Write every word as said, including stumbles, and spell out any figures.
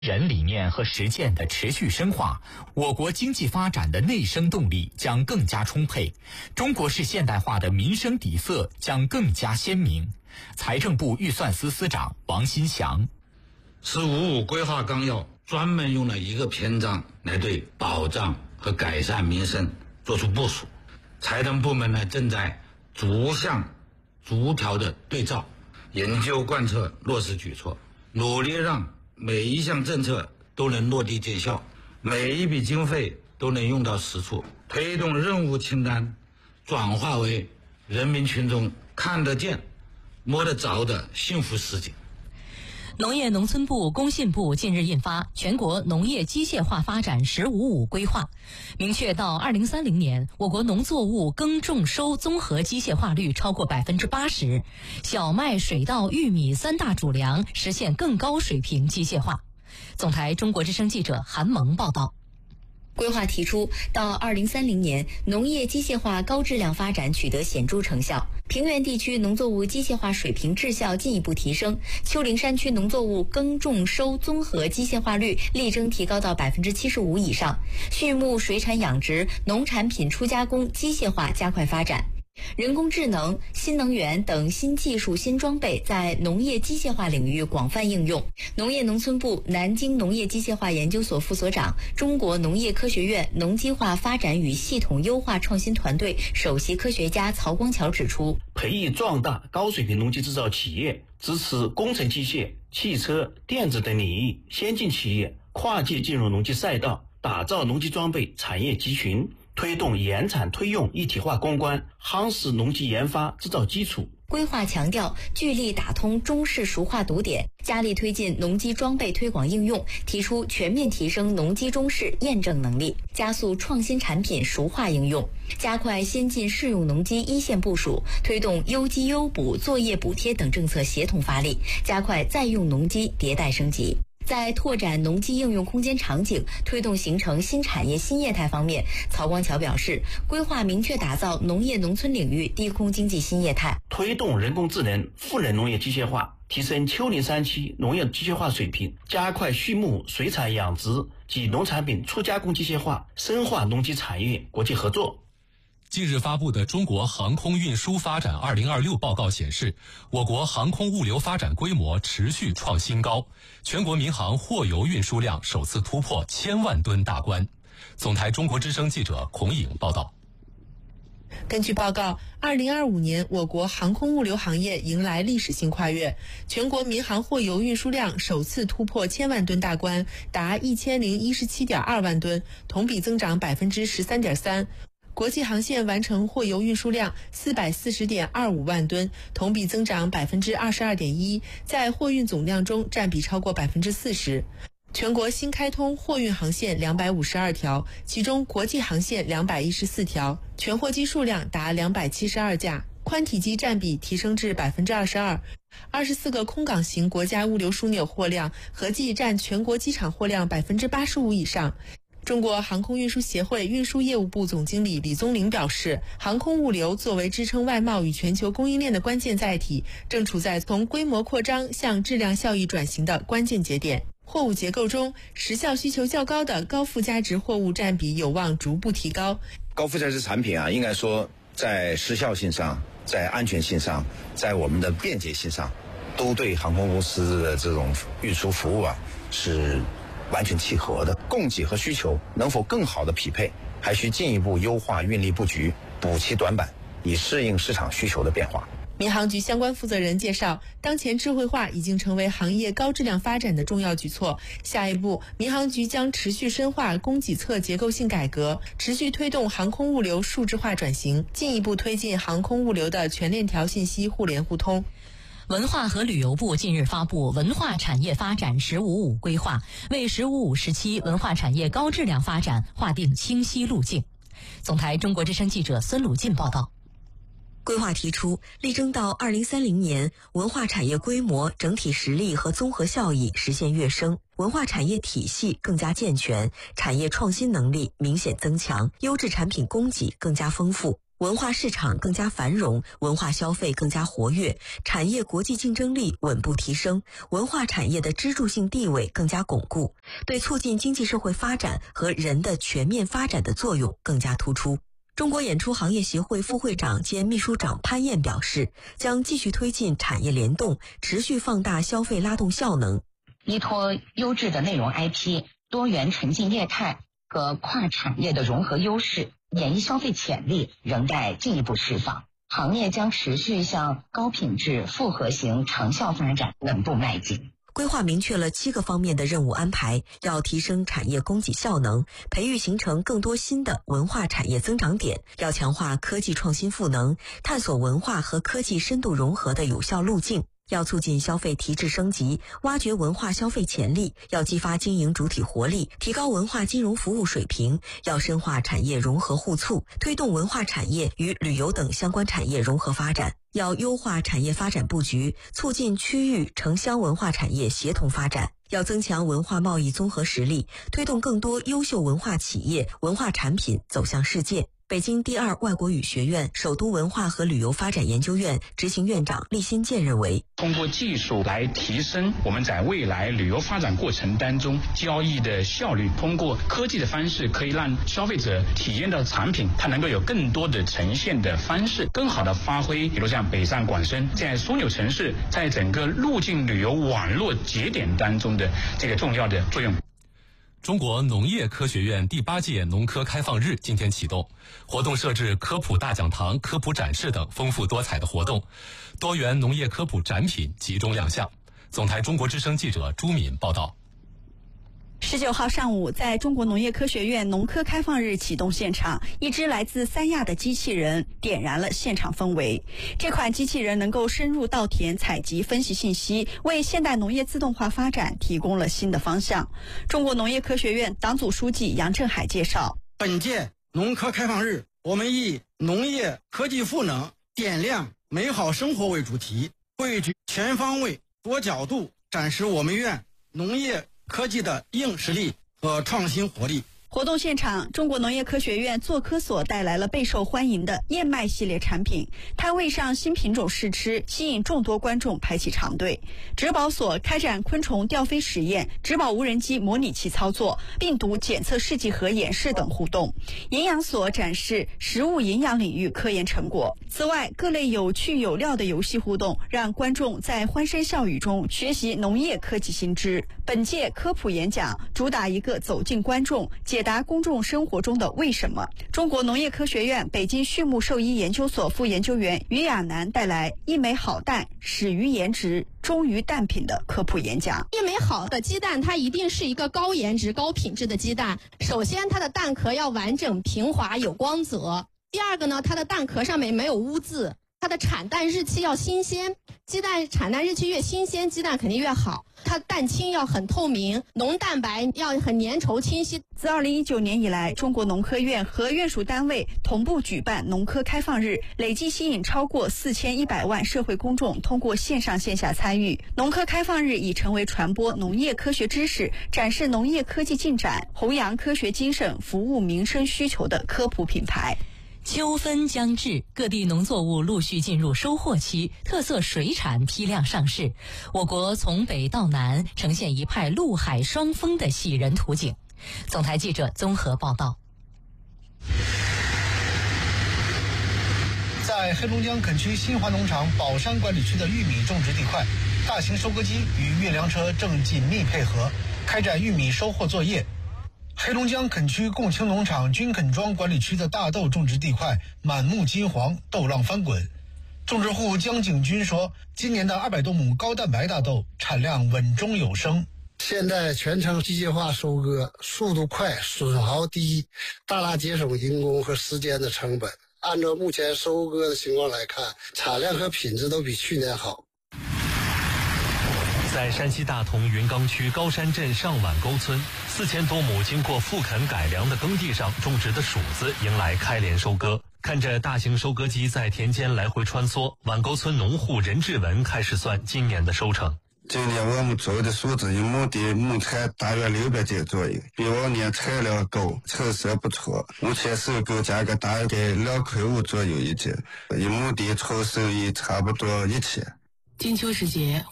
人理念和实践的持续深化，我国经济发展的内生动力将更加充沛，中国式现代化的民生底色将更加鲜明。财政部预算司司长王新祥：“ 十五五规划纲要专门用了一个篇章来对保障和改善民生做出部署，财政部门呢正在逐项逐条的对照、研究、贯彻、落实举措，努力让每一项政策都能落地见效，每一笔经费都能用到实处，推动任务清单转化为人民群众看得见、摸得着的幸福实景。” 农业农村部、工信部近日印发《全国农业机械化发展“十五五”规划》，明确到二零三零年，我国农作物耕种收综合机械化率超过百分之八十，小麦、水稻、玉米三大主粮实现更高水平机械化。总台中国之声记者韩萌报道。 规划提出，到二零三零年，农业机械化高质量发展取得显著成效，平原地区农作物机械化水平质效进一步提升，丘陵山区农作物耕种收综合机械化率力争提高到百分之七十五以上，畜牧、水产养殖、农产品出加工机械化加快发展。人工智能、新能源等新技术、新装备在农业机械化领域广泛应用。农业农村部南京农业机械化研究所副所长、中国农业科学院农机化发展与系统优化创新团队首席科学家曹光桥指出， 培育壮大高水平农机制造企业，支持工程机械、汽车、电子等领域先进企业跨界进入农机赛道，打造农机装备产业集群，推动研产推用一体化攻关，夯实农机研发制造基础。 规划强调聚力打通中式熟化堵点，加力推进农机装备推广应用，提出全面提升农机中式验证能力，加速创新产品熟化应用，加快先进适用农机一线部署，推动优机优补、作业补贴等政策协同发力，加快在用农机迭代升级。在拓展农机应用空间场景、推动形成新产业新业态方面，曹光桥表示，规划明确打造农业农村领域低空经济新业态， 推动人工智能、富人农业机械化，提升丘陵山区农业机械化水平，加快畜牧、水产养殖及农产品出加工机械化，深化农机产业国际合作。 近日发布的《中国航空运输发展二零二六》报告显示，我国航空物流发展规模持续创新高，全国民航货邮运输量首次突破千万吨大关。总台中国之声记者孔颖报道。 根据报告，二零二五年我国航空物流行业迎来历史性跨越，全国民航货邮运输量首次突破千万吨大关，达一千零一十七点二万吨，同比增长百分之十三点三。国际航线完成货邮运输量四百四十点二五万吨，同比增长百分之二十二点一，在货运总量中占比超过百分之四十。全国新开通货运航线两百五十二条，其中国际航线两百一十四条，全货机数量达两百七十二架，宽体机占比提升至百分之二十二。二十四个空港型国家物流枢纽货量合计占全国机场货量百分之八十五以上。中国航空运输协会运输业务部总经理李宗林表示，航空物流作为支撑外贸与全球供应链的关键载体，正处在从规模扩张向质量效益转型的关键节点。货物结构中，时效需求较高的高附加值货物占比有望逐步提高。 高附加值产品啊，应该说在时效性上、在安全性上、在我们的便捷性上，都对航空公司的这种运输服务啊是完全契合的。供给和需求能否更好的匹配，还需进一步优化运力布局，补齐短板，以适应市场需求的变化。 民航局相关负责人介绍，当前智慧化已经成为行业高质量发展的重要举措。下一步，民航局将持续深化供给侧结构性改革，持续推动航空物流数字化转型，进一步推进航空物流的全链条信息互联互通。 文化和旅游部近日发布《文化产业发展“十五五”规划》，为“十五五”时期文化产业高质量发展划定清晰路径。总台中国之声记者孙鲁进报道。 规划提出，力争到二零三零年，文化产业规模、整体实力和综合效益实现跃升，文化产业体系更加健全，产业创新能力明显增强，优质产品供给更加丰富。 文化市场更加繁荣，文化消费更加活跃，产业国际竞争力稳步提升，文化产业的支柱性地位更加巩固，对促进经济社会发展和人的全面发展的作用更加突出。中国演出行业协会副会长兼秘书长潘燕表示，将继续推进产业联动，持续放大消费拉动效能。 依托优质的内容 I P、多元沉浸业态和跨产业的融合优势，演艺消费潜力仍待进一步释放。行业将持续向高品质复合型长效发展稳步迈进。 规划明确了七个方面的任务安排，要提升产业供给效能，培育形成更多新的文化产业增长点，要强化科技创新赋能，探索文化和科技深度融合的有效路径。要促进消费提质升级，挖掘文化消费潜力，要激发经营主体活力，提高文化金融服务水平，要深化产业融合互促，推动文化产业与旅游等相关产业融合发展，要优化产业发展布局，促进区域城乡文化产业协同发展，要增强文化贸易综合实力，推动更多优秀文化企业、文化产品走向世界。北京第二外国语学院首都文化和旅游发展研究院执行院长厉新建认为， 通过技术来提升我们在未来旅游发展过程当中交易的效率，通过科技的方式可以让消费者体验到产品它能够有更多的呈现的方式，更好的发挥比如像北上广深在枢纽城市在整个入境旅游网络节点当中的这个重要的作用。 中国农业科学院第八届农科开放日今天启动，活动设置科普大讲堂、科普展示等丰富多彩的活动，多元农业科普展品集中亮相。总台中国之声记者朱敏报道。 十九号上午，在中国农业科学院农科开放日启动现场，一只来自三亚的机器人点燃了现场氛围。这款机器人能够深入稻田采集分析信息，为现代农业自动化发展提供了新的方向。中国农业科学院党组书记杨振海介绍， 本届农科开放日，我们以农业科技赋能，点亮美好生活为主题，汇聚全方位多角度展示我们院农业科技的硬实力和创新活力。 活动现场，中国农业科学院做科所带来了备受欢迎的燕麦系列产品，摊位上新品种试吃，吸引众多观众排起长队。植保所开展昆虫吊飞实验、植保无人机模拟器操作、病毒检测试剂盒演示等互动。营养所展示食物营养领域科研成果。此外，各类有趣有料的游戏互动，让观众在欢声笑语中学习农业科技新知。本届科普演讲主打一个走进观众，解答公众生活中的为什么。中国农业科学院北京畜牧兽医研究所副研究员于亚楠带来一枚好蛋始于颜值忠于蛋品的科普演讲。 一枚好的鸡蛋，它一定是一个高颜值高品质的鸡蛋。首先它的蛋壳要完整平滑有光泽，第二个呢，它的蛋壳上面没有污渍，它的产蛋日期要新鲜，鸡蛋产蛋日期越新鲜，鸡蛋肯定越好。它蛋清要很透明，浓蛋白要很粘稠清晰。 自二零一九年以来，中国农科院和院属单位同步举办农科开放日，累计吸引超过四千一百万社会公众通过线上线下参与。农科开放日已成为传播农业科学知识、展示农业科技进展、弘扬科学精神、服务民生需求的科普品牌。 秋分将至，各地农作物陆续进入收获期，特色水产批量上市。我国从北到南呈现一派陆海双丰的喜人图景。总台记者综合报道。 在黑龙江垦区新华农场宝山管理区的玉米种植地块，大型收割机与运粮车正紧密配合，开展玉米收获作业。黑龙江垦区共青农场军垦庄管理区的大豆种植地块满目金黄，豆浪翻滚。种植户江景军说，今年的二百多亩高蛋白大豆产量稳中有升。 现在全程机械化收割，速度快，损耗低，大大节省人工和时间的成本。按照目前收割的情况来看，产量和品质都比去年好。 在山西大同云冈区高山镇上碗沟村，四千多亩经过复垦改良的耕地上种植的薯子迎来开镰收割。看着大型收割机在田间来回穿梭，碗沟村农户任志文开始算今年的收成。 今年我们做的数字，一亩地亩产大约六百斤左右，比往年产量高，成色不错。目前收购价格大概两块五左右一斤，一亩地纯收益差不多一千。 金秋时节。